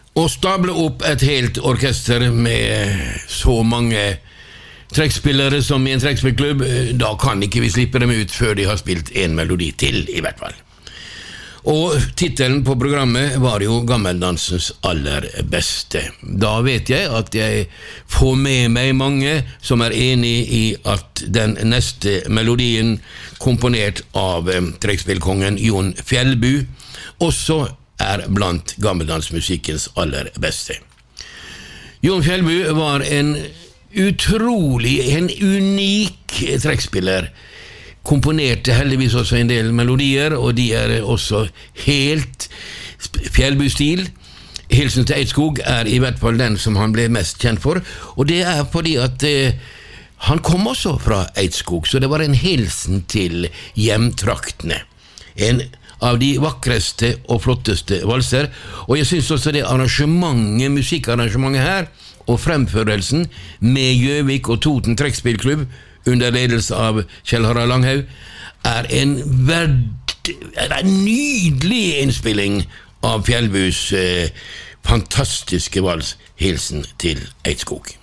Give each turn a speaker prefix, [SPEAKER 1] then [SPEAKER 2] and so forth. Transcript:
[SPEAKER 1] Å stable opp et helt orkester med så mange trekkspillere som i en trekkspillklubb, da kan ikke vi slippe dem ut før de har spilt en melodi til, i hvert fall. Og titelen på programmet var jo Gammeldansens aller beste. Da vet jeg at jeg får med meg mange som er enig i at den neste melodien, komponert av trekkspillkongen Jon Fjellbu, også er blant gammeldansmusikkens aller beste. Jon Fjellbu var en unik trekkspiller, komponerte heldigvis også en del melodier, og de er også helt Fjellbu-stil. Hilsen til Eidskog er i hvert fall den som han ble mest kjent for, og det er fordi at han kom også fra Eidskog, så det var en hilsen til hjemtraktene. En av de vakreste og flotteste valser, og jeg synes også det musikkarrangementet her, og fremførelsen med Gjøvik og Toten trekkspillklubb under ledelse av Kjell Harald Langhaug er en nydelig innspilling av Fjellbus fantastiske vals Hilsen til Eidskog.